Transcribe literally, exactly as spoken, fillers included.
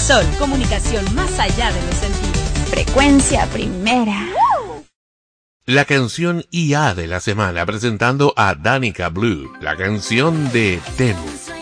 Sol, comunicación más allá de los sentidos. Frecuencia primera. La canción I A de la semana, presentando a Danica Blue, la canción de Temu.